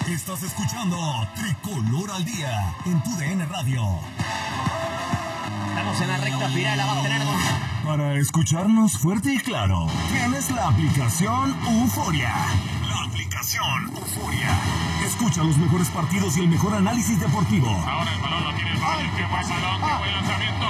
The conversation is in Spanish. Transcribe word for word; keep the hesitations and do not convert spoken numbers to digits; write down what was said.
Estás escuchando Tricolor al Día en tu D N Radio. Estamos en la recta final, la va a tener con... Para escucharnos fuerte y claro, tienes la aplicación Euforia. La aplicación Euforia. Escucha los mejores partidos y el mejor análisis deportivo. Ahora el balón lo tiene el Bayern, qué buen balón, qué buen lanzamiento.